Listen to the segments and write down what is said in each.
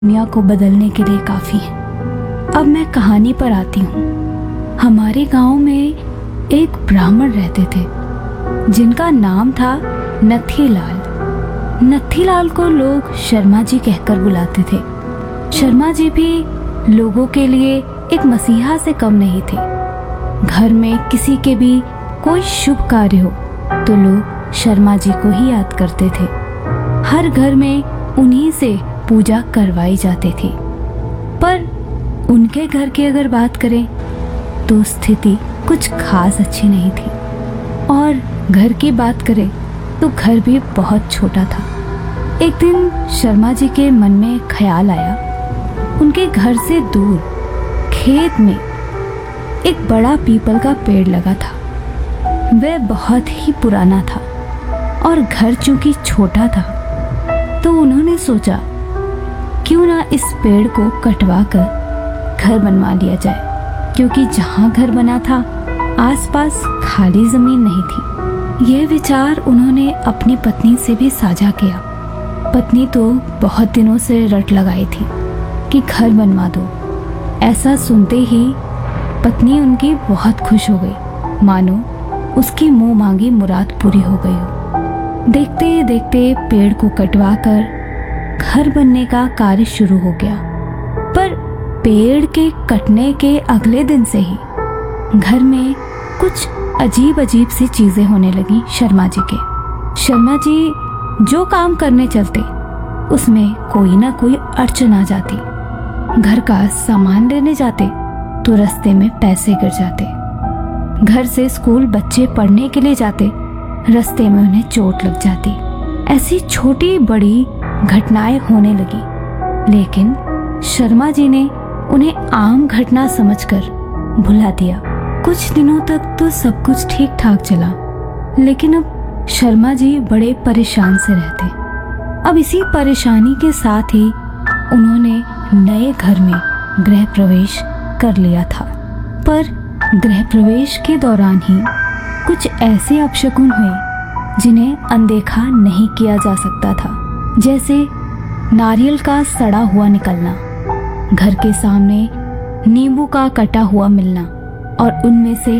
दुनिया को बदलने के लिए काफ़ी है। अब मैं कहानी पर आती हूँ। हमारे गांव में एक ब्राह्मण रहते थे जिनका नाम था नथीलाल। नथीलाल को लोग शर्मा जी कहकर बुलाते थे। शर्मा जी भी लोगों के लिए एक मसीहा से कम नहीं थे। घर में किसी के भी कोई शुभ कार्य हो तो लोग शर्मा जी को ही याद करते थे। हर घर में उन्हीं से पूजा करवाई जाती थी। पर उनके घर की अगर बात करें तो स्थिति कुछ खास अच्छी नहीं थी, और घर की बात करें तो घर भी बहुत छोटा था। एक दिन शर्मा जी के मन में ख्याल आया, उनके घर से दूर खेत में एक बड़ा पीपल का पेड़ लगा था। वह बहुत ही पुराना था और घर चूंकि छोटा था तो उन्होंने सोचा क्यों ना इस पेड़ को कटवा कर घर बनवा लिया जाए, क्योंकि जहाँ घर बना था आसपास खाली जमीन नहीं थी। यह विचार उन्होंने अपनी पत्नी से भी साझा किया। पत्नी तो बहुत दिनों से रट लगाई थी कि घर बनवा दो। ऐसा सुनते ही पत्नी उनकी बहुत खुश हो गई, मानो उसकी मुंह मांगी मुराद पूरी हो गई हो। देखते देखते पेड़ को कटवा कर घर बनने का कार्य शुरू हो गया। पर पेड़ के कटने के अगले दिन से ही घर में कुछ अजीब अजीब सी चीजें होने लगी शर्मा जी के। शर्मा जी जो काम करने चलते उसमें कोई ना कोई अड़चन आ जाती। घर का सामान लेने जाते तो रास्ते में पैसे गिर जाते। घर से स्कूल बच्चे पढ़ने के लिए जाते, रास्ते में उन्हें चोट लग जाती। ऐसी छोटी बड़ी घटनाएं होने लगी, लेकिन शर्मा जी ने उन्हें आम घटना समझकर भुला दिया। कुछ दिनों तक तो सब कुछ ठीक ठाक चला, लेकिन अब शर्मा जी बड़े परेशान से रहते। अब इसी परेशानी के साथ ही उन्होंने नए घर में गृह प्रवेश कर लिया था। पर गृह प्रवेश के दौरान ही कुछ ऐसे अपशकुन हुए जिन्हें अनदेखा नहीं किया जा सकता था। जैसे नारियल का सड़ा हुआ निकलना, घर के सामने नींबू का कटा हुआ मिलना और उनमें से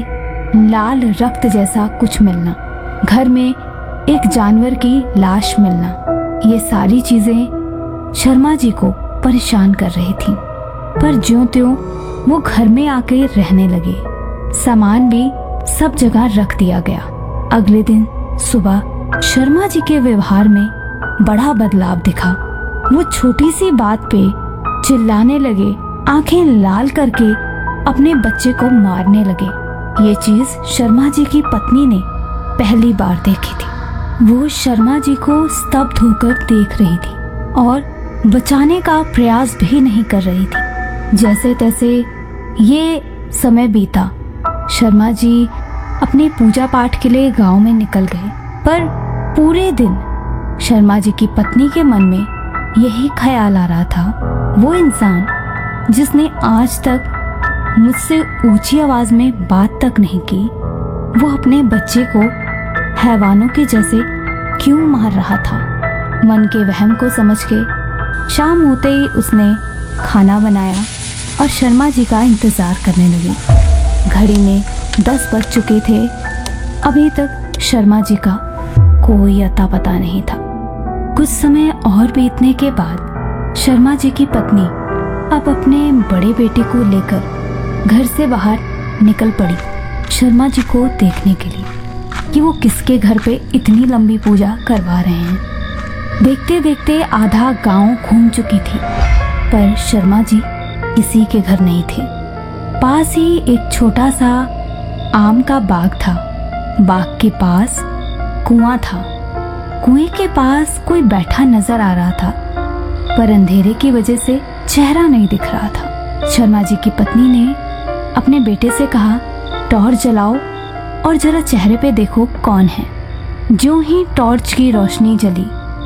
लाल रक्त जैसा कुछ मिलना, घर में एक जानवर की लाश मिलना। ये सारी चीजें शर्मा जी को परेशान कर रही थीं। पर ज्यों-त्यों वो घर में आके रहने लगे, सामान भी सब जगह रख दिया गया। अगले दिन सुबह शर्मा जी के व्यवहार में बड़ा बदलाव दिखा। वो छोटी सी बात पे चिल्लाने लगे, आंखें लाल करके अपने बच्चे को मारने लगे। ये चीज शर्मा जी की पत्नी ने पहली बार देखी थी। वो शर्मा जी को स्तब्ध होकर देख रही थी और बचाने का प्रयास भी नहीं कर रही थी। जैसे तैसे ये समय बीता। शर्मा जी अपने पूजा पाठ के लिए गांव में निकल गए, पर पूरे दिन शर्मा जी की पत्नी के मन में यही ख्याल आ रहा था, वो इंसान जिसने आज तक मुझसे ऊंची आवाज में बात तक नहीं की, वो अपने बच्चे को हैवानों के जैसे क्यों मार रहा था। मन के वहम को समझ के शाम होते ही उसने खाना बनाया और शर्मा जी का इंतजार करने लगी। घड़ी में 10 बज चुके थे। अभी तक शर्मा जी का कोई अता पता नहीं था। कुछ समय और बीतने के बाद शर्मा जी की पत्नी अब अपने बड़े बेटे को लेकर घर से बाहर निकल पड़ी, शर्मा जी को देखने के लिए कि वो किसके घर पे इतनी लंबी पूजा करवा रहे हैं। देखते देखते आधा गांव घूम चुकी थी, पर शर्मा जी किसी के घर नहीं थे। पास ही एक छोटा सा आम का बाग था। बाग के पास कुआं था। कुएं के पास कोई बैठा नजर आ रहा था, पर अंधेरे की वजह से चेहरा नहीं दिख रहा था। शर्मा जी की पत्नी ने अपने बेटे से कहा, टॉर्च जलाओ और जरा चेहरे पे देखो कौन है। ज्यों ही टॉर्च की रोशनी जली,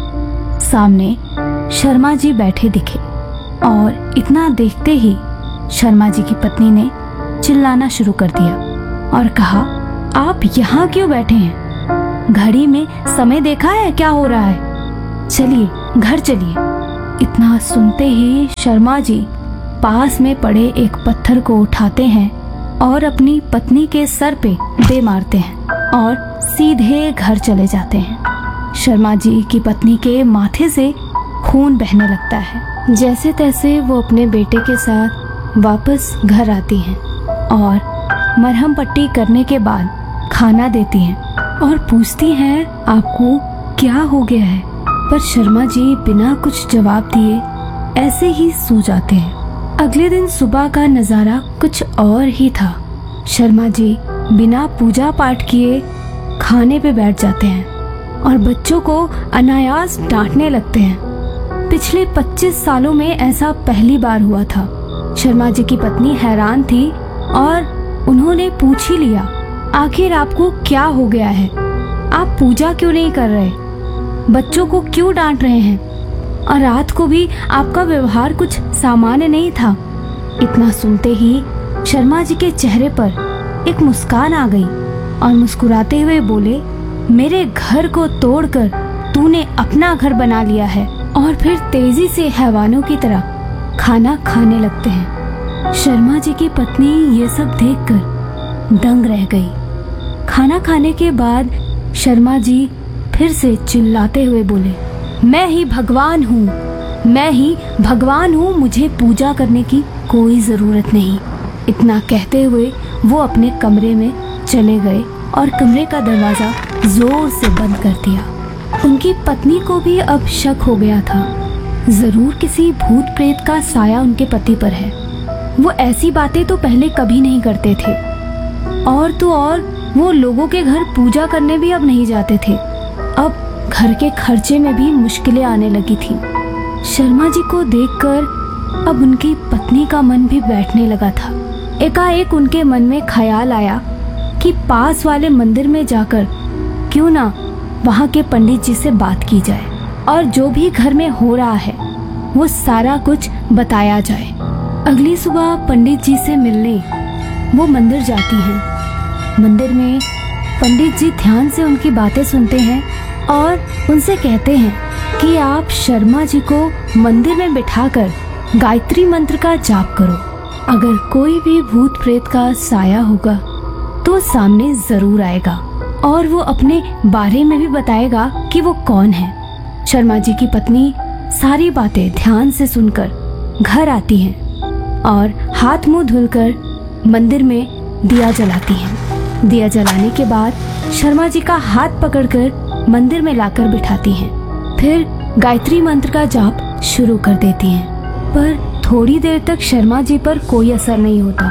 सामने शर्मा जी बैठे दिखे, और इतना देखते ही शर्मा जी की पत्नी ने चिल्लाना शुरू कर दिया और कहा, आप यहाँ क्यों बैठे हैं? घड़ी में समय देखा है क्या हो रहा है? चलिए घर चलिए। इतना सुनते ही शर्मा जी पास में पड़े एक पत्थर को उठाते हैं और अपनी पत्नी के सर पे दे मारते हैं और सीधे घर चले जाते हैं। शर्मा जी की पत्नी के माथे से खून बहने लगता है। जैसे तैसे वो अपने बेटे के साथ वापस घर आती हैं और मरहम पट्टी करने के बाद खाना देती हैं और पूछती हैं आपको क्या हो गया है। पर शर्मा जी बिना कुछ जवाब दिए ऐसे ही सो जाते हैं। अगले दिन सुबह का नज़ारा कुछ और ही था। शर्मा जी बिना पूजा पाठ किए खाने पे बैठ जाते हैं और बच्चों को अनायास डांटने लगते हैं। पिछले 25 सालों में ऐसा पहली बार हुआ था। शर्मा जी की पत्नी हैरान थी और उन्होंने पूछ ही लिया, आखिर आपको क्या हो गया है? आप पूजा क्यों नहीं कर रहे? बच्चों को क्यों डांट रहे हैं? और रात को भी आपका व्यवहार कुछ सामान्य नहीं था। इतना सुनते ही शर्मा जी के चेहरे पर एक मुस्कान आ गई और मुस्कुराते हुए बोले, मेरे घर को तोड़कर तूने अपना घर बना लिया है। और फिर तेजी से हैवानों की तरह खाना खाने लगते हैं। शर्मा जी की पत्नी ये सब देखकर दंग रह गई। खाना खाने के बाद शर्मा जी फिर से चिल्लाते हुए बोले, मैं ही भगवान हूँ, मैं ही भगवान हूँ, मुझे पूजा करने की कोई ज़रूरत नहीं। इतना कहते हुए वो अपने कमरे में चले गए और कमरे का दरवाज़ा ज़ोर से बंद कर दिया। उनकी पत्नी को भी अब शक हो गया था, ज़रूर किसी भूत प्रेत का साया उनके पति पर है। वो ऐसी बातें तो पहले कभी नहीं करते थे और तो और वो लोगों के घर पूजा करने भी अब नहीं जाते थे। अब घर के खर्चे में भी मुश्किलें आने लगी थी। शर्मा जी को देखकर अब उनकी पत्नी का मन भी बैठने लगा था। एकाएक उनके मन में ख्याल आया कि पास वाले मंदिर में जाकर क्यों ना वहाँ के पंडित जी से बात की जाए और जो भी घर में हो रहा है वो सारा कुछ बताया जाए। अगली सुबह पंडित जी से मिलने वो मंदिर जाती हैं। मंदिर में पंडित जी ध्यान से उनकी बातें सुनते हैं और उनसे कहते हैं कि आप शर्मा जी को मंदिर में बिठाकर गायत्री मंत्र का जाप करो। अगर कोई भी भूत प्रेत का साया होगा तो सामने जरूर आएगा और वो अपने बारे में भी बताएगा कि वो कौन है। शर्मा जी की पत्नी सारी बातें ध्यान से सुनकर घर आती हैं और हाथ मुंह धुलकर मंदिर में दिया जलाती हैं। दिया जलाने के बाद शर्मा जी का हाथ पकड़कर मंदिर में लाकर बिठाती हैं। फिर गायत्री मंत्र का जाप शुरू कर देती हैं, पर थोड़ी देर तक शर्मा जी पर कोई असर नहीं होता।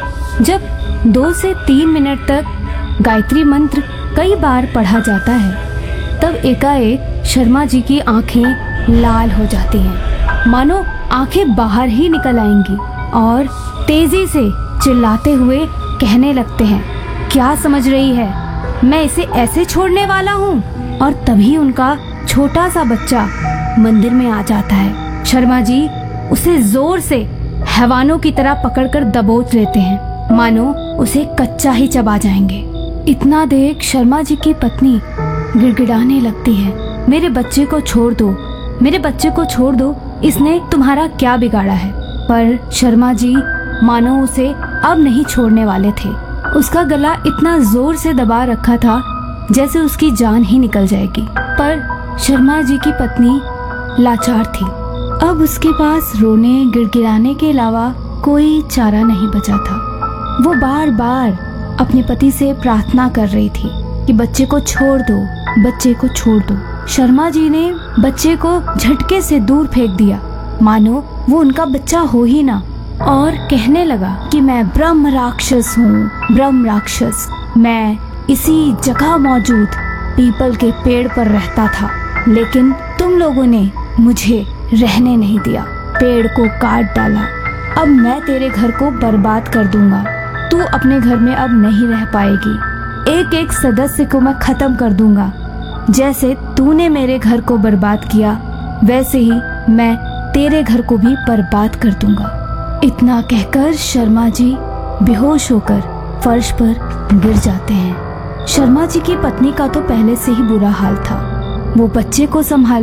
जब 2 से 3 मिनट तक गायत्री मंत्र कई बार पढ़ा जाता है, तब एकाएक शर्मा जी की आंखें लाल हो जाती हैं, मानो आंखें बाहर ही निकल आएंगी और तेजी से चिल्लाते हुए कहने लगते हैं, क्या समझ रही है, मैं इसे ऐसे छोड़ने वाला हूँ। और तभी उनका छोटा सा बच्चा मंदिर में आ जाता है। शर्मा जी उसे जोर से हैवानों की तरह पकड़कर दबोच लेते हैं, मानो उसे कच्चा ही चबा जाएंगे। इतना देख शर्मा जी की पत्नी गिड़गिड़ाने लगती है, मेरे बच्चे को छोड़ दो, मेरे बच्चे को छोड़ दो, इसने तुम्हारा क्या बिगाड़ा है। पर शर्मा जी मानो उसे अब नहीं छोड़ने वाले थे। उसका गला इतना जोर से दबा रखा था जैसे उसकी जान ही निकल जाएगी। पर शर्मा जी की पत्नी लाचार थी। अब उसके पास रोने गिड़गिड़ाने के अलावा कोई चारा नहीं बचा था। वो बार बार अपने पति से प्रार्थना कर रही थी कि बच्चे को छोड़ दो, बच्चे को छोड़ दो। शर्मा जी ने बच्चे को झटके से दूर फेंक दिया, मानो वो उनका बच्चा हो ही ना, और कहने लगा कि मैं ब्रह्म राक्षस हूँ, ब्रह्म राक्षस। मैं इसी जगह मौजूद पीपल के पेड़ पर रहता था, लेकिन तुम लोगों ने मुझे रहने नहीं दिया, पेड़ को काट डाला। अब मैं तेरे घर को बर्बाद कर दूंगा, तू अपने घर में अब नहीं रह पाएगी। एक एक सदस्य को मैं खत्म कर दूंगा। जैसे तूने मेरे घर को बर्बाद किया, वैसे ही मैं तेरे घर को भी बर्बाद कर दूंगा। इतना कहकर शर्मा जी बेहोश होकर फर्श पर गिर जाते हैं। शर्मा जी की पत्नी का तो पहले से ही बुरा हाल था। वो बच्चे को संभाले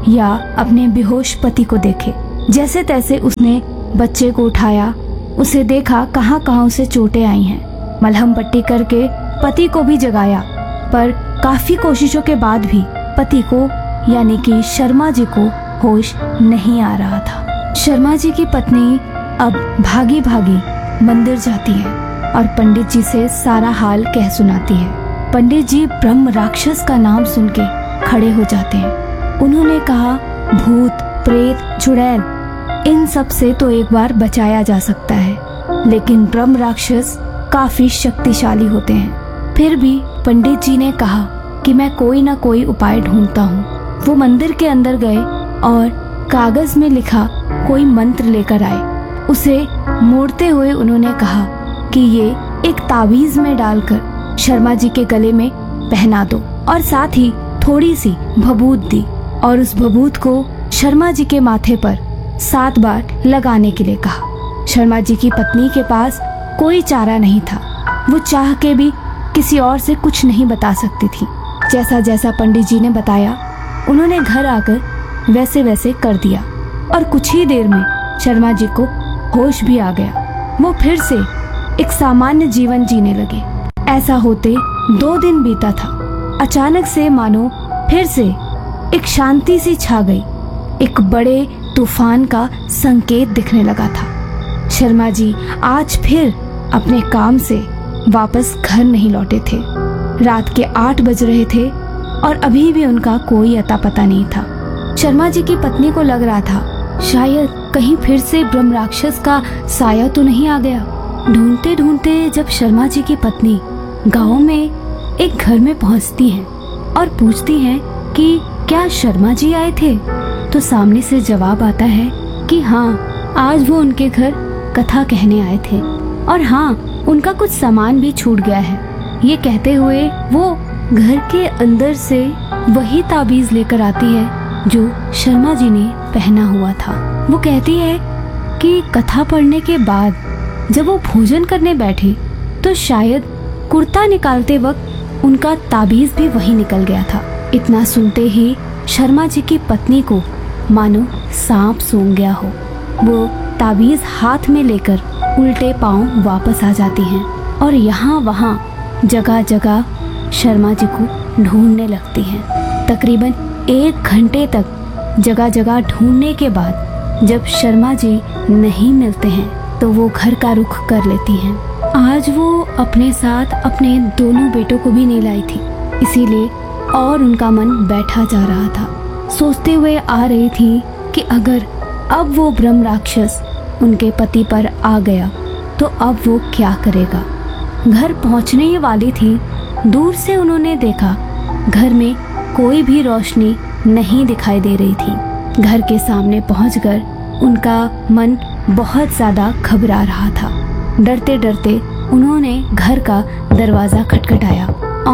या अपने बेहोश पति को देखे। जैसे तैसे उसने बच्चे को उठाया, उसे देखा कहाँ कहाँ उसे चोटें आई हैं। मलहम पट्टी करके पति को भी जगाया, पर काफी कोशिशों के बाद भी पति को यानी कि शर्मा जी को होश नहीं आ रहा था। शर्मा जी की पत्नी अब भागी भागी मंदिर जाती है और पंडित जी से सारा हाल कह सुनाती है। पंडित जी ब्रह्म राक्षस का नाम सुन के खड़े हो जाते हैं। उन्होंने कहा, भूत प्रेत चुड़ैल इन सब से तो एक बार बचाया जा सकता है, लेकिन ब्रह्म राक्षस काफी शक्तिशाली होते हैं। फिर भी पंडित जी ने कहा कि मैं कोई ना कोई उपाय ढूंढता हूँ। वो मंदिर के अंदर गए और कागज में लिखा कोई मंत्र लेकर आए। उसे मोड़ते हुए उन्होंने कहा कि ये एक ताबीज में डालकर शर्मा जी के गले में पहना दो, और साथ ही थोड़ी सी भभूत दी और उस भभूत को शर्मा जी के माथे पर 7 बार लगाने के लिए कहा। शर्मा जी की पत्नी के पास कोई चारा नहीं था। वो चाह के भी किसी और से कुछ नहीं बता सकती थी। जैसा जैसा पंडित जी ने बताया उन्होंने घर आकर वैसे वैसे कर दिया और कुछ ही देर में शर्मा जी को होश भी आ गया। वो फिर से एक सामान्य जीवन जीने लगे। ऐसा होते 2 दिन बीता था। अचानक से मानो फिर से एक शांति सी छा गई। एक बड़े तूफान का संकेत दिखने लगा था। शर्मा जी आज फिर अपने काम से वापस घर नहीं लौटे थे। रात के 8 बज रहे थे और अभी भी उनका कोई अता पता नहीं था। शर्मा जी की पत्नी को लग रहा था शायद कहीं फिर से ब्रह्म राक्षस का साया तो नहीं आ गया। ढूंढते ढूंढते जब शर्मा जी की पत्नी गांव में एक घर में पहुंचती हैं और पूछती हैं कि क्या शर्मा जी आए थे, तो सामने से जवाब आता है कि हाँ, आज वो उनके घर कथा कहने आए थे और हाँ, उनका कुछ सामान भी छूट गया है। ये कहते हुए वो घर के अंदर से वही ताबीज लेकर आती है जो शर्मा जी ने पहना हुआ था। वो कहती है कि कथा पढ़ने के बाद जब वो भोजन करने बैठे तो शायद कुर्ता निकालते वक्त उनका ताबीज भी वही निकल गया था। इतना सुनते ही शर्मा जी की पत्नी को मानो सांप सूंघ गया हो। वो ताबीज हाथ में लेकर उल्टे पांव वापस आ जाती हैं और यहाँ वहाँ जगह जगह शर्मा जी को ढूंढने लगती हैं। तकरीबन 1 घंटे तक जगह जगह ढूंढने के बाद जब शर्मा जी नहीं मिलते हैं तो वो घर का रुख कर लेती हैं। आज वो अपने साथ अपने दोनों बेटों को भी नहीं लाई थी, इसीलिए और उनका मन बैठा जा रहा था। सोचते हुए आ रही थी कि अगर अब वो ब्रह्म राक्षस उनके पति पर आ गया तो अब वो क्या करेगा। घर पहुंचने ही वाली थी, दूर से उन्होंने देखा घर में कोई भी रोशनी नहीं दिखाई दे रही थी। घर के सामने पहुंचकर उनका मन बहुत ज्यादा घबरा रहा था। डरते डरते उन्होंने घर का दरवाजा खटखटाया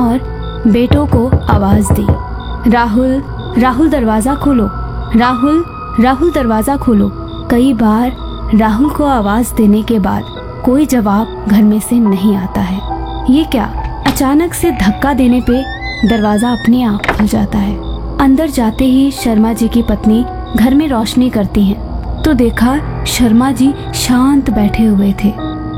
और बेटों को आवाज दी, राहुल, राहुल दरवाजा खोलो, राहुल, राहुल दरवाजा खोलो। कई बार राहुल को आवाज देने के बाद कोई जवाब घर में से नहीं आता है। ये क्या, अचानक से धक्का देने पे दरवाजा अपने आप खुल जाता है। अंदर जाते ही शर्मा जी की पत्नी घर में रोशनी करती हैं तो देखा शर्मा जी शांत बैठे हुए थे,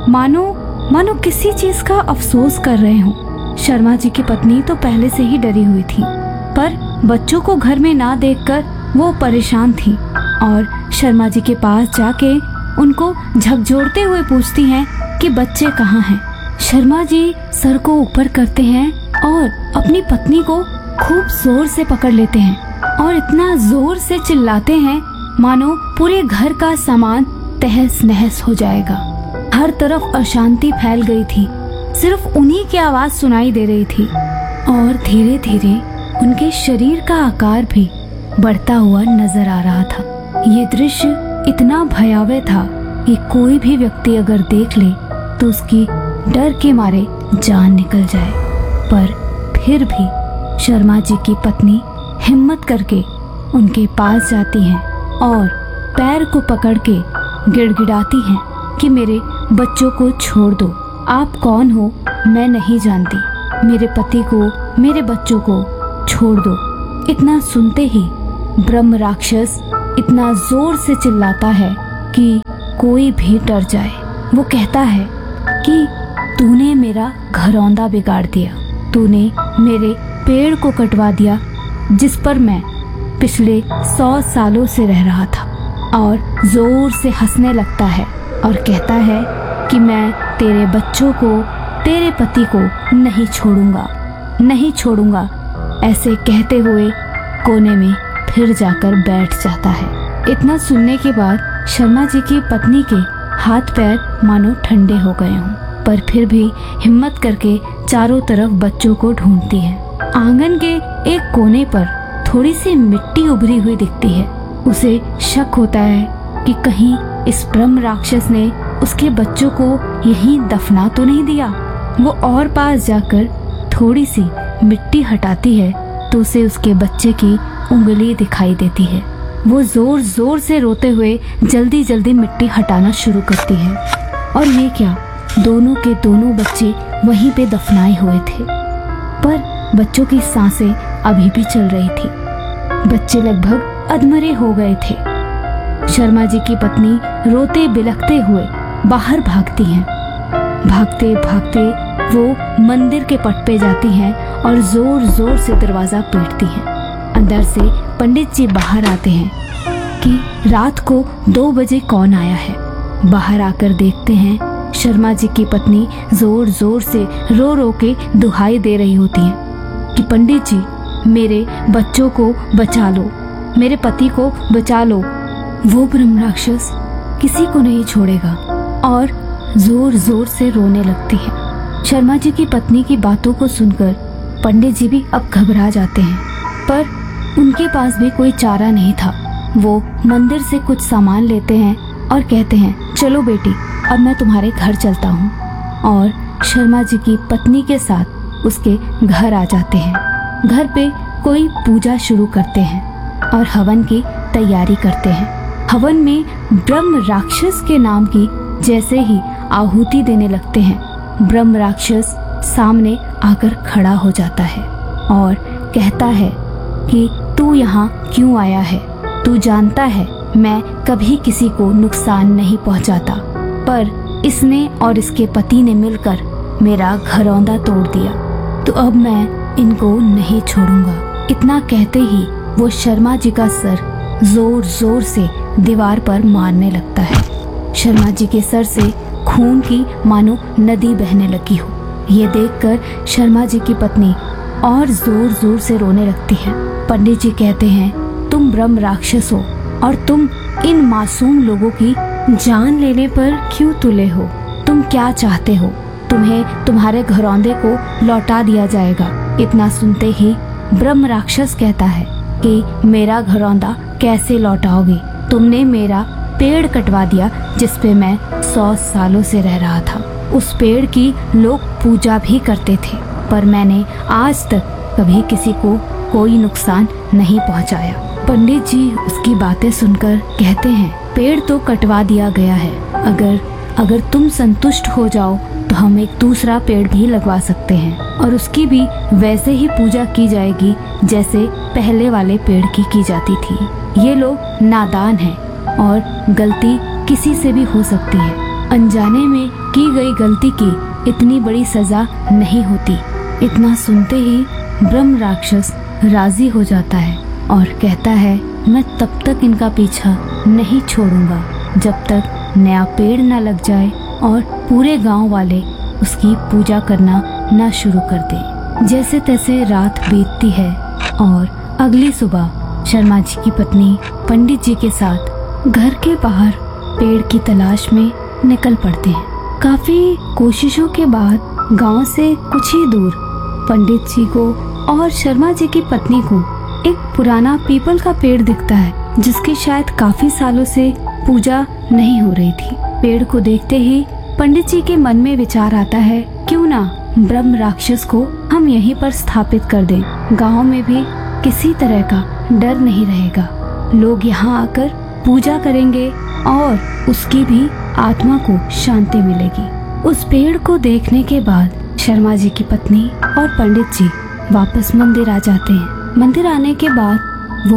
मानो किसी चीज का अफसोस कर रहे हों। शर्मा जी की पत्नी तो पहले से ही डरी हुई थी, पर बच्चों को घर में ना देखकर वो परेशान थी और शर्मा जी के पास जाके उनको झकझोरते हुए पूछती हैं कि बच्चे कहाँ हैं। शर्मा जी सर को ऊपर करते हैं और अपनी पत्नी को खूब जोर से पकड़ लेते हैं और इतना जोर से चिल्लाते हैं मानो पूरे घर का सामान तहस नहस हो जाएगा। हर तरफ अशांति फैल गई थी, सिर्फ उन्हीं की आवाज सुनाई दे रही थी और धीरे धीरे उनके शरीर का आकार भी बढ़ता हुआ नजर आ रहा था। ये दृश्य इतना भयावह था कि कोई भी व्यक्ति अगर देख ले तो उसकी डर के मारे जान निकल जाए। पर फिर भी शर्मा जी की पत्नी हिम्मत करके उनके पास जाती हैं और पैर को पकड़ के गिड़गिड़ाती हैं कि मेरे बच्चों को छोड़ दो। आप कौन हो मैं नहीं जानती, मेरे पति को, मेरे बच्चों को छोड़ दो। इतना सुनते ही ब्रह्म राक्षस इतना जोर से चिल्लाता है कि कोई भी डर जाए। वो कहता है कि तूने मेरा घरौंदा बिगाड़ दिया, तूने मेरे पेड़ को कटवा दिया जिस पर मैं पिछले 100 सालों से रह रहा था। और जोर से हंसने लगता है और कहता है कि मैं तेरे बच्चों को, तेरे पति को नहीं छोड़ूंगा, नहीं छोड़ूंगा। ऐसे कहते हुए कोने में फिर जाकर बैठ जाता है। इतना सुनने के बाद शर्मा जी की पत्नी के हाथ पैर मानो ठंडे हो गए हों, पर फिर भी हिम्मत करके चारों तरफ बच्चों को ढूंढती है। आंगन के एक कोने पर थोड़ी सी मिट्टी उभरी हुई दिखती है। उसे शक होता है कि कहीं इस ब्रह्म राक्षस ने उसके बच्चों को यहीं दफना तो नहीं दिया। वो और पास जाकर थोड़ी सी मिट्टी हटाती है तो उसे उसके बच्चे की उंगली दिखाई देती है। वो जोर जोर से रोते हुए जल्दी जल्दी मिट्टी हटाना शुरू करती है। और ये क्या, दोनों के दोनों बच्चे वहीं पे दफनाए हुए थे, पर बच्चों की सांसें अभी भी चल रही थी। बच्चे लगभग अधमरे हो गए थे। शर्मा जी की पत्नी रोते बिलखते हुए बाहर भागती हैं। भागते भागते वो मंदिर के पट पे जाती हैं और जोर जोर से दरवाजा पीटती हैं। अंदर से पंडित जी बाहर आते हैं कि रात को 2 बजे कौन आया है। बाहर आकर देखते हैं शर्मा जी की पत्नी जोर जोर से रो रो के दुहाई दे रही होती हैं कि पंडित जी, मेरे बच्चों को बचा लो, मेरे पति को बचा लो। वो ब्रह्म राक्षस किसी को नहीं छोड़ेगा और जोर जोर से रोने लगती है। शर्मा जी की पत्नी की बातों को सुनकर पंडित जी भी अब घबरा जाते हैं, पर उनके पास भी कोई चारा नहीं था। वो मंदिर से कुछ सामान लेते हैं और कहते हैं, चलो बेटी, अब मैं तुम्हारे घर चलता हूँ। और शर्मा जी की पत्नी के साथ उसके घर आ जाते हैं। घर पे कोई पूजा शुरू करते हैं और हवन की तैयारी करते हैं। हवन में ब्रह्म राक्षस के नाम की जैसे ही आहुति देने लगते हैं, ब्रह्म राक्षस सामने आकर खड़ा हो जाता है और कहता है कि तू यहाँ क्यों आया है? तू जानता है मैं कभी किसी को नुकसान नहीं पहुँचाता, पर इसने और इसके पति ने मिलकर मेरा घरौंदा तोड़ दिया, तो अब मैं इनको नहीं छोड़ूंगा। इतना कहते ही वो शर्मा जी का सर जोर जोर से दीवार पर मारने लगता है। शर्मा जी के सर से खून की मानो नदी बहने लगी हो। ये देखकर शर्मा जी की पत्नी और जोर जोर से रोने लगती है। पंडित जी कहते हैं, तुम ब्रह्म राक्षस हो और तुम इन मासूम लोगों की जान लेने पर क्यों तुले हो? तुम क्या चाहते हो? तुम्हें तुम्हारे घरौंदे को लौटा दिया जाएगा। इतना सुनते ही ब्रह्म राक्षस कहता है कि मेरा घरौंदा कैसे लौटाओगे? तुमने मेरा पेड़ कटवा दिया जिस पे मैं 100 सालों से रह रहा था। उस पेड़ की लोग पूजा भी करते थे, पर मैंने आज तक कभी किसी को कोई नुकसान नहीं पहुंचाया। पंडित जी उसकी बातें सुनकर कहते हैं, पेड़ तो कटवा दिया गया है, अगर तुम संतुष्ट हो जाओ तो हम एक दूसरा पेड़ भी लगवा सकते हैं और उसकी भी वैसे ही पूजा की जाएगी जैसे पहले वाले पेड़ की जाती थी। ये लोग नादान हैं और गलती किसी से भी हो सकती है। अनजाने में की गई गलती की इतनी बड़ी सजा नहीं होती। इतना सुनते ही ब्रह्म राक्षस राजी हो जाता है और कहता है, मैं तब तक इनका पीछा नहीं छोड़ूंगा जब तक नया पेड़ न लग जाए और पूरे गांव वाले उसकी पूजा करना न शुरू कर दें। जैसे तैसे रात बीतती है और अगली सुबह शर्मा जी की पत्नी पंडित जी के साथ घर के बाहर पेड़ की तलाश में निकल पड़ते हैं। काफी कोशिशों के बाद गांव से कुछ ही दूर पंडित जी को और शर्मा जी की पत्नी को एक पुराना पीपल का पेड़ दिखता है जिसकी शायद काफी सालों से पूजा नहीं हो रही थी। पेड़ को देखते ही पंडित जी के मन में विचार आता है, क्यों ना ब्रह्म राक्षस को हम यहीं पर स्थापित कर दें। गांव में भी किसी तरह का डर नहीं रहेगा। लोग यहाँ आकर पूजा करेंगे और उसकी भी आत्मा को शांति मिलेगी। उस पेड़ को देखने के बाद शर्मा जी की पत्नी और पंडित जी वापस मंदिर आ जाते हैं। मंदिर आने के बाद वो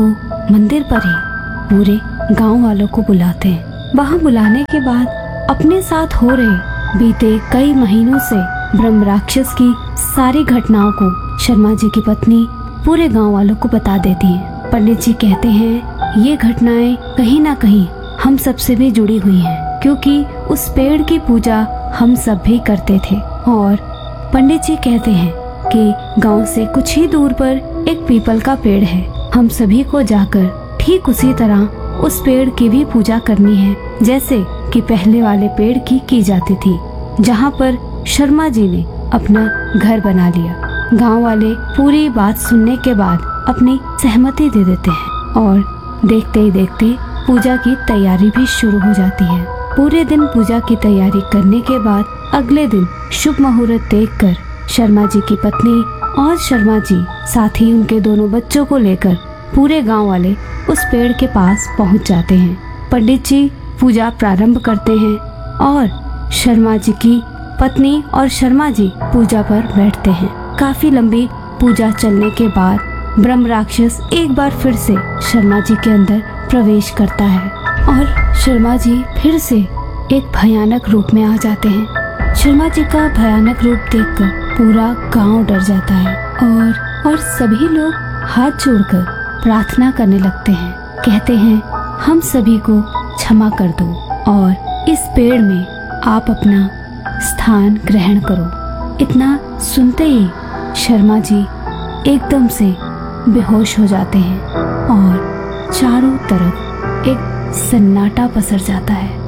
मंदिर पर ही पूरे गांव वालों को बुलाते हैं। वहां बुलाने के बाद अपने साथ हो रहे बीते कई महीनों से ब्रह्म राक्षस की सारी घटनाओं को शर्मा जी की पत्नी पूरे गांव वालों को बता देती है। पंडित जी कहते हैं ये घटनाएं कहीं ना कहीं हम सबसे भी जुड़ी हुई हैं, क्योंकि उस पेड़ की पूजा हम सब भी करते थे। और पंडित जी कहते हैं कि गांव से कुछ ही दूर पर एक पीपल का पेड़ है, हम सभी को जाकर ठीक उसी तरह उस पेड़ की भी पूजा करनी है जैसे कि पहले वाले पेड़ की जाती थी, जहाँ पर शर्मा जी ने अपना घर बना लिया। गांव वाले पूरी बात सुनने के बाद अपनी सहमति दे देते हैं और देखते ही देखते पूजा की तैयारी भी शुरू हो जाती है। पूरे दिन पूजा की तैयारी करने के बाद अगले दिन शुभ मुहूर्त देखकर शर्मा जी की पत्नी और शर्मा जी साथ ही उनके दोनों बच्चों को लेकर पूरे गांव वाले उस पेड़ के पास पहुंच जाते हैं। पंडित जी पूजा प्रारंभ करते हैं और शर्मा जी की पत्नी और शर्मा जी पूजा पर बैठते हैं। काफी लंबी पूजा चलने के बाद ब्रह्म राक्षस एक बार फिर से शर्मा जी के अंदर प्रवेश करता है और शर्मा जी फिर से एक भयानक रूप में आ जाते हैं। शर्मा जी का भयानक रूप देखकर पूरा गांव डर जाता है और सभी लोग हाथ जोड़कर प्रार्थना करने लगते हैं। कहते हैं हम सभी को क्षमा कर दो और इस पेड़ में आप अपना स्थान ग्रहण करो। इतना सुनते ही शर्मा जी एकदम से बेहोश हो जाते हैं और चारों तरफ एक सन्नाटा पसर जाता है।